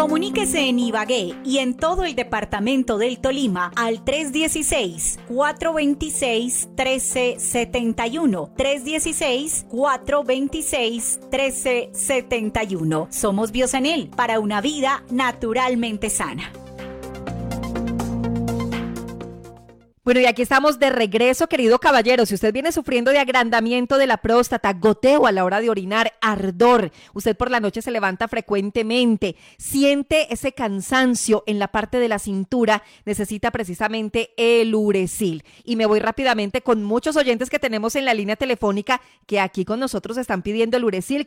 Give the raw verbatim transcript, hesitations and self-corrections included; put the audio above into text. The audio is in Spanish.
Comuníquese en Ibagué y en todo el departamento del Tolima al tres uno seis, cuatro dos seis, uno tres siete uno. tres uno seis, cuatro dos seis, uno tres siete uno. Somos Biosanel, para una vida naturalmente sana. Bueno, y aquí estamos de regreso, querido caballero. Si usted viene sufriendo de agrandamiento de la próstata, goteo a la hora de orinar, ardor, usted por la noche se levanta frecuentemente, siente ese cansancio en la parte de la cintura, necesita precisamente el Uresil. Y me voy rápidamente con muchos oyentes que tenemos en la línea telefónica que aquí con nosotros están pidiendo el Uresil.